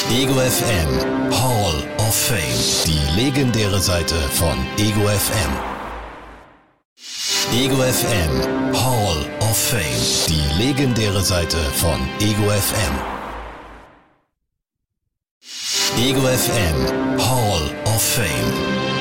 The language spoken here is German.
Ego FM Hall of Fame. Die legendäre Seite von Ego FM. Ego FM Hall of Fame. Die legendäre Seite von Ego FM. Ego FM Hall of Fame.